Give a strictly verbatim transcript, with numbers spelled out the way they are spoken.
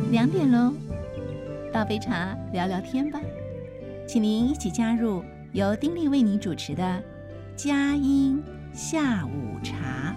两点喽，倒杯茶聊聊天吧，请您一起加入由丁莉为您主持的佳音下午茶。